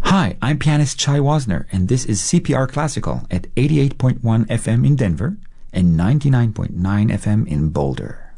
Hi, I'm pianist Chai Wasner, and this is CPR Classical at 88.1 FM in Denver and 99.9 FM in Boulder.